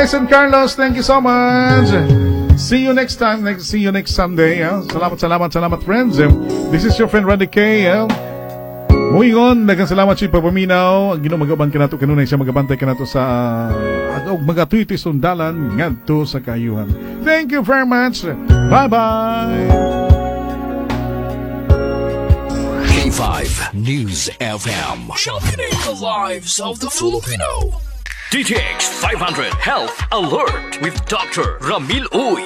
Quezon Carlos, thank you so much. See you next time. See you next Sunday. Salamat, friends. This is your friend Randy K. Moving on, daghang salamat siya papaminaw. Ang ginumagaban ka nato kanunay siya magabantay ka nato sa magatuyti sundalan ngadto sa kayuhan. Thank you very much. Bye-bye. K5 News FM, championing the lives of the Filipino. DTX 500 Health Alert with Dr. Ramil Uy.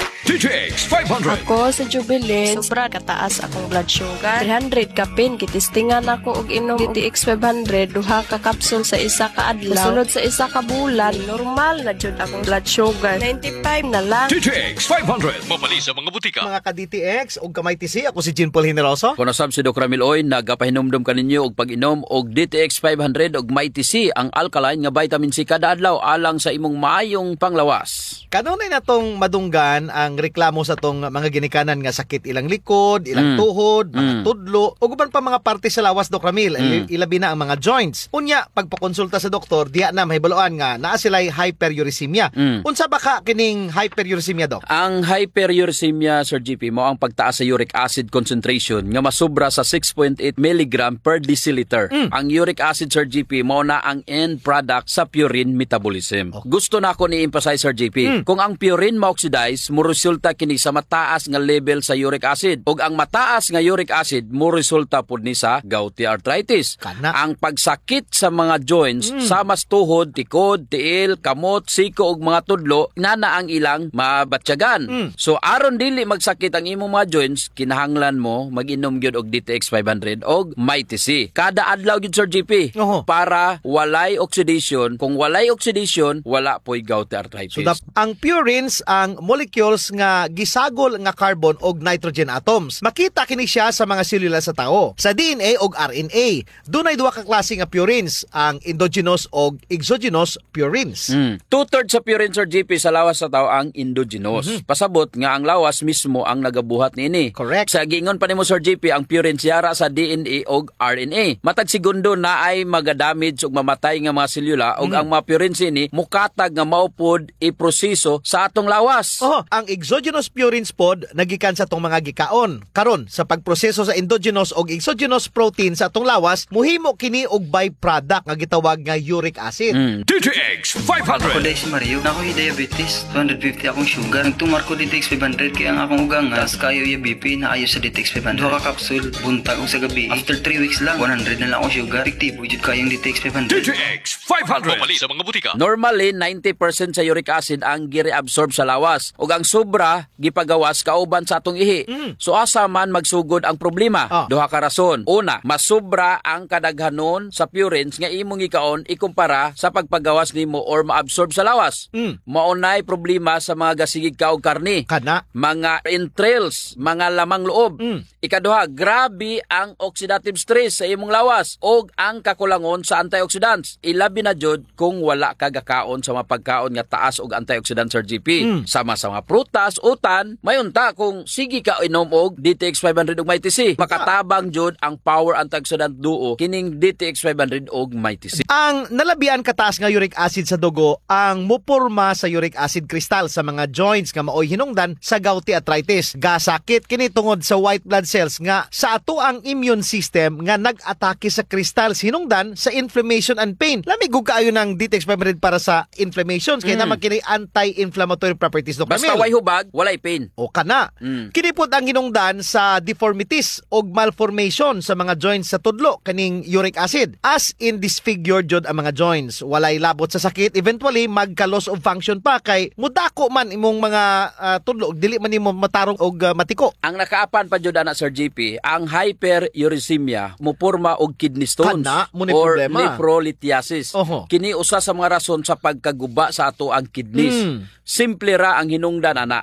DTX 500. Ako sa Jubilee, sobra kataas akong blood sugar. 300 kapin, kitistingan ako og inom DTX 500, duha ka kapsul sa isa ka adlaw. Sunod sa isa ka bulan, normal na jud akong blood sugar. 95 na lang. DTX 500. Mabali sa mga butika. Mga ka-DTX og kamay TC, ako si Jean Paul Generoso. Kung nasab si Dr. Ramil Oy, nagapahinomdom kaninyo og pag-inom og DTX 500 og MyTC, ang alkaline nga vitamin C kada adlaw alang sa imong maayong panglawas. Kanunay na tong madunggan ang reklamo sa tong mga ginikanan nga sakit ilang likod, ilang tuhod, mga tudlo, o guban pa mga parte sa lawas, Dr. Ramil, ilabi na ang mga joints. Unya, pagpakonsulta sa doktor, diya na mahibaloan nga naa sila'y hyperuricemia. Unsa ba ka kining hyperuricemia, Doc? Ang hyperuricemia, Sir GP, mo ang pagtaas sa uric acid concentration nga masubra sa 6.8 mg per deciliter. Ang uric acid, Sir GP, mo na ang end product sa purine metabolism. Gusto na ako ni-emphasize, Sir GP, kung ang purine ma-oxidize, mo resulta kini sa mataas nga level sa uric acid. Ug ang mataas nga uric acid mo resulta pud ni sa gouty arthritis. Ang pagsakit sa mga joints sa mas tuhod, tikod, tiil, kamot, siko ug mga tudlo nana ang ilang mabatyagan. So aron dili magsakit ang imong mga joints, kinahanglan mo mag-inom gyud og DTX 500 og MyTC. Kada adlaw gyud, Sir GP, para walay oxidation. Kung walay oxidation, wala po'y gouty arthritis. So ang purines ang molecules nga gisagol nga carbon og nitrogen atoms. Makita kini siya sa mga selula sa tao. Sa DNA og RNA, dunay duha ka klase nga purines, ang endogenous og exogenous purines. 2/3 sa purines, Sir GP, sa lawas sa tao ang endogenous. Pasabot nga ang lawas mismo ang nagabuhat niini. Correct. Sa gingon pa nimo, Sir GP, ang purines yara sa DNA og RNA. Matag segundo na ay magadamage ug mamatay nga mga selula ug ang mga purines ini mukatag nga maupod iproseso sa atong lawas. Ang exogenous purines pod nagikan sa tong mga gikaon. Karon sa pagproseso sa endogenous og exogenous protein sa atong lawas, muhimo kini og byproduct nga gitawag nga uric acid. DTX 500. Ako dahil si Mario, na ako'y diabetes, 250 akong sugar. Nagtumar ko DTX 500 kaya ang akong ugang taas kayo yung BP na ayo sa DTX 500. Duha ka kapsul, buntag o sa gabi. After 3 weeks lang, 100 na lang akong sugar. Fiktibo, jud kayong DTX 500. DTX 500. Mabali sa mga butika. Normally, 90% sa uric acid ang gire-absorb sa lawas. Ug ang sobra, gipagawas kauban sa atong ihi. So asa man magsugod ang problema? Duha ka rason. Una, masubra ang kadaghanon sa purines nga imong ikaon ikumpara sa pagpagawas nimo or maabsorb sa lawas. Maunay problema sa mga gasigig ka og karni. Mga entrails, mga lamang loob. Ikaduha, grabe ang oxidative stress sa imong lawas og ang kakulangon sa antioxidants. Ilabi na jud kung wala ka gakaon sa mga pagkaon nga taas og antioxidants, Sir GP. Sama sa mga prutas, utan, mayunta kung sige ka inom og DTX 500 og MyTC. Makatabang jud ang power antioxidant duo kining DTX 500 og MyTC. Ang nalabian kataas nga uric acid sa dugo ang muporma sa uric acid crystal sa mga joints nga maoy hinungdan sa gouty arthritis. Gasakit kini tungod sa white blood cells nga sa ato ang immune system nga nag-atake sa crystals hinungdan sa inflammation and pain. Lamig kaayo ng DTX 500 para sa inflammations kaya naman kini anti-inflammatory properties, Dr. Basta way hubag, walay pain. O kana. Kini pod ang hinungdan sa deformities og malformation sa mga joints sa tudlo kaning uric acid. As in disfigured jud ang mga joints, walay labot sa sakit, eventually magka-loss of function pa kay mudako man imong mga tudlo, dili man nimo matarong og matiko. Ang nakaapan pa jud ana, Sir GP, ang hyperuricemia muporma og kidney stones or nephrolithiasis. Kini usa sa mga rason sa pagkaguba sa ato ang kidneys. Simple ra ang hinungdan ana.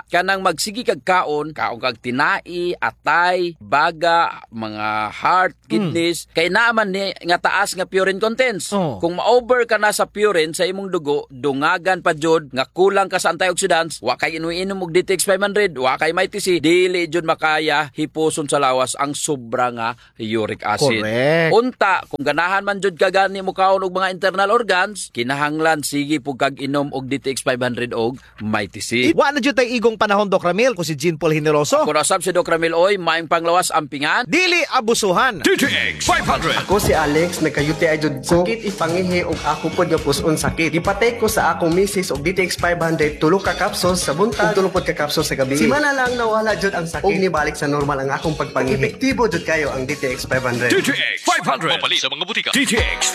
ana kanang magsigi kag kaon kag tinai, atay, baga, mga heart, kidneys kay naaman ni nga taas nga purine contents. Kung ma-over ka na sa purine sa imong dugo, dungagan pa jud nga kulang ka sa antioxidants, wa kay inom og DTX 500, wa kay may TC, dili jud makaya hipuson sa lawas ang sobra nga uric acid. Correct. Unta kung ganahan man jud ka gani mo kaon og mga internal organs, kinahanglan sige pug kag inom og DTX 500 og may TC. Wa na jud tay igong panahon, Doc Ramil, ko si Jean Paul Generoso. Kung nasab si Doc Ramil Oy, maing panglawas ampingan. Dili abusuhan. DTX 500. Ako si Alex, nagkayuti ay jud ko. Sakit ipangihi og ako pod nga puson sakit. Gipatay ko sa akong misis og DTX 500 tulo ka capsules sa buntag ug tulo pod ka capsules sa gabi. Simana lang nawala jud ang sakit ug nibalik sa normal ang akong pagpangihi. Epektibo jud kayo ang DTX 500. DTX 500. Mabali sa mga butika. DTX